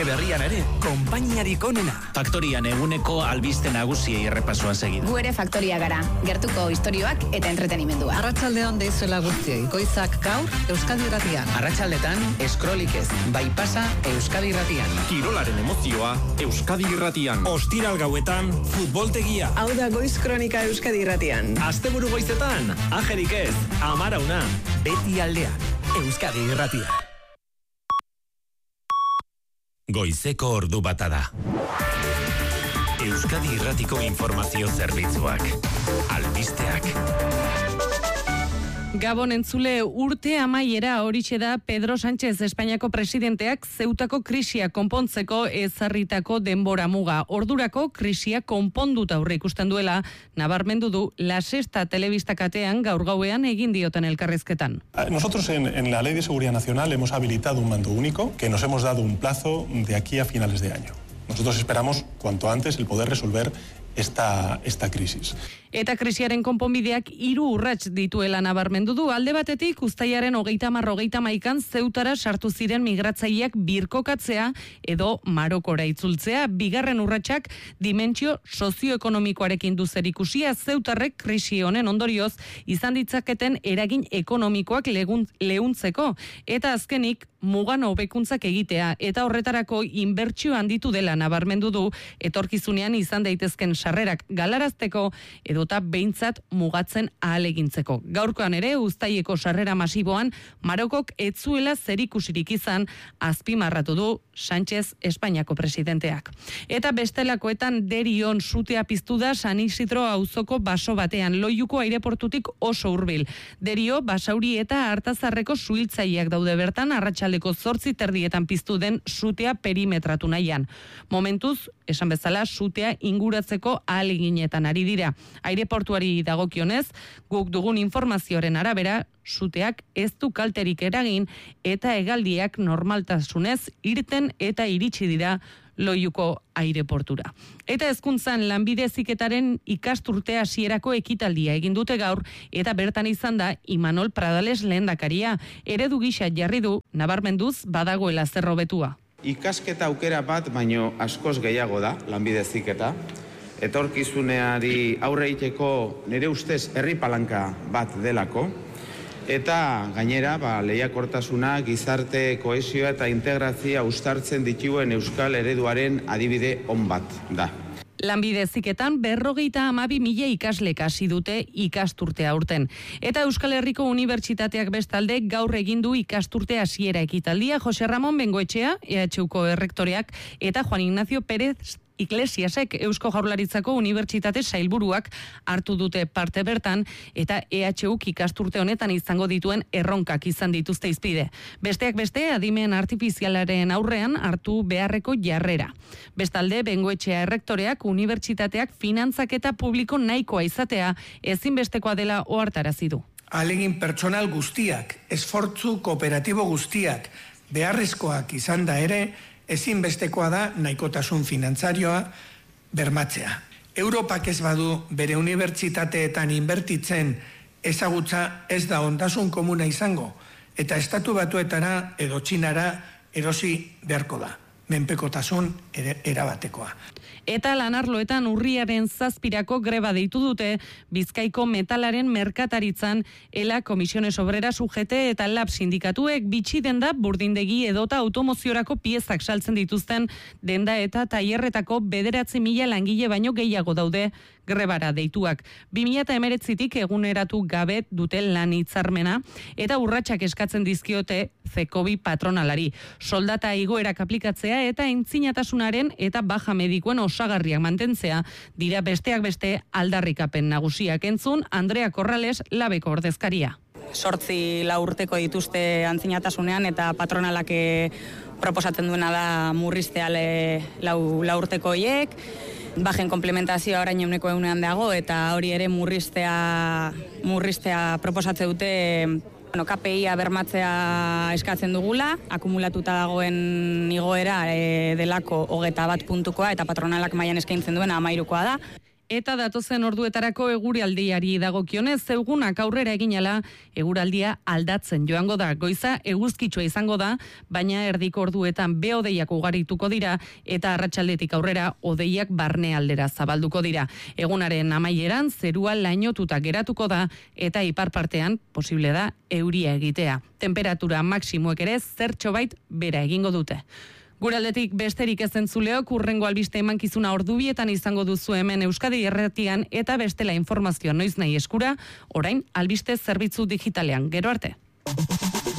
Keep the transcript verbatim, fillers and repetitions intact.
berrian ere, konpainiarik onena. Faktorian eguneko albiste nagusiei errepasoa segidu. Gu ere Faktoria gara, gertuko istorioak eta entretenimendua. Arratsaldeon deizuela guztiei, goizak gaur Euskadi Irratian. Arratsaldetan eskrolik ez, bai pasa Euskadi Irratian. Kirolaren emozioa Euskadi Irratian. Ostiral gauetan futboltegia. Hau da Goiz Kronika Euskadi Irratian. Asteburu goizetan, ajerik ez, amarauna, beti aldean, Euskadi Irratia. Goizeko ordu bata da. Euskadi Irratiko informazio zerbitzuak. Albisteak. Gabon entzule, urte amaiera horixe da Pedro Sánchez Espainiako presidenteak Zeutako krisia konpontzeko ezarritako denbora muga. Ordurako krisia konponduta aurre ikusten duela, nabarmendu du La Sexta telebista katean gaur gauean egin dioten elkarrizketan. Nosotros en, en la Ley de Seguridad Nacional hemos habilitado un mando único que nos hemos dado un plazo de aquí a finales de año. Nosotros esperamos cuanto antes el poder resolver esta, esta crisis. Eta krisiaren konponbideak hiru urrats dituela nabarmendu du. Alde batetik, uztailaren hogeita hamar hogeita hamaikan Zeutara sartu ziren migratzaileak birkokatzea edo Marokora itzultzea. Bigarren urratsak dimentsio sozioekonomikoarekin du zerikusia. Zeutarrek krisi honen ondorioz izan ditzaketen eragin ekonomikoak legun, leuntzeko. Eta azkenik, mugan hobekuntzak egitea eta horretarako inbertsio handitu dela nabarmendu du, etorkizunean izan daitezken sarrerak galarazteko edota behintzat mugatzen ahalegintzeko. Gaurkoan ere, uztaileko sarrera masiboan Marokok ez zuela zerikusirik izan azpimarratu du Sánchez Espainiako presidenteak. Eta bestelakoetan Derion sutea piztu da San Isidro auzoko baso batean, Loiuko aireportutik oso hurbil. Derio, Basauri eta Artazarreko suhiltzaileak daude bertan, arratsaldeko zortzi terdietan piztu den sutea perimetratu nahian. Momentuz, esan bezala, sutea inguratzeko ahaleginetan ari dira. Aireportuari dagokionez, guk dugun informazioaren arabera, suteak ez du kalterik eragin eta hegaldiak normaltasunez irten eta iritsi dira Loiuko aireportura. Eta hezkuntzan lanbide heziketaren ikasturte hasierako ekitaldia egin dute gaur eta bertan izan da Imanol Pradales lehendakaria. Eredu gisa jarri du, nabarmenduz badagoela zer hobetua. Ikasketa aukera bat baino askoz gehiago da lanbide heziketa. Etorkizuneari aurre egiteko nire ustez herri palanka bat delako. Eta gainera, ba, lehiakortasuna, gizarte, kohesioa eta integrazioa uztartzen dituen euskal ereduaren adibide on bat da. Lanbide heziketan berrogeita hamabi mila ikaslek hasi dute ikasturtea aurten. Eta Euskal Herriko Unibertsitateak bestalde gaur egin du ikasturte hasiera ekitaldia. Jose Ramon Bengoetxea, E H Uko errektoreak, eta Juan Ignacio Pérez Iglesiasek Eusko Jaurlaritzako Unibertsitate sailburuak hartu dute parte bertan eta E H Uk ikasturte honetan izango dituen erronkak izan dituzte hizpide. Besteak beste, adimen artifizialaren aurrean hartu beharreko jarrera. Bestalde, Bengoetxea errektoreak unibertsitateak finantzaketa publiko nahikoa izatea ezinbestekoa dela ohartarazi du. Ahalegin pertsonal guztiak, esfortzu kooperatibo guztiak, beharrezkoak izan da ere, ezinbestekoa da nahikotasun finantzarioa bermatzea. Europak ez badu bere unibertsitateetan inbertitzen ezagutza ez da ondasun komuna izango, eta estatu batuetara edo Txinara erosi beharko da. Menpekotasun erabatekoa. Eta lanarloetan urriaren zazpirako greba deitu dute Bizkaiko metalaren merkataritzan Ela Komisiones Obreras U G T eta Lab sindikatuek bitxi denda burdindegi edota automoziorako piezak saltzen dituzten denda eta tailerretako bederatzi mila langile baino gehiago daude grebara deituak. bi mila hemeretzitik eguneratu gabe dute lan hitzarmena eta urratsak eskatzen dizkiote Zekobi patronalari. Soldata igoerak aplikatzea eta entzinatasunaren eta baja medikuen osagarriak mantentzea dira besteak beste aldarrikapen nagusiak. Entzun Andrea Corrales, Labeko ordezkaria. Sortzi lau urteko dituzte antzinatasunean eta patronalak proposatzen duena da murriztea lau, lau urteko hiek. Bajen komplementazioa orain euneko ehunean dago eta hori ere murriztea, murriztea proposatze dute bueno, K P I-a bermatzea eskatzen dugula, akumulatuta dagoen igoera e, delako hogeta bat puntukoa eta patronalak mailan eskaintzen duen hamairukoa da. Eta datozen orduetarako eguraldiari dagokionez, egunak aurrera eginala, eguraldia aldatzen joango da. Goiza eguzkitsua izango da, baina erdiko orduetan behodeiak ugarituko dira eta arratsaldetik aurrera hodeiak barne aldera zabalduko dira. Egunaren amaieran zerua lainotuta geratuko da eta ipar partean posible da euria egitea. Temperatura maksimoek ere zertxobait bera egingo dute. Guraldetik besterik ez entzuleok, urrengo albiste emankizuna ordubietan izango duzu hemen Euskadi Irratian eta bestela informazioa noiz nahi eskura, orain albiste zerbitzu digitalean. Gero arte.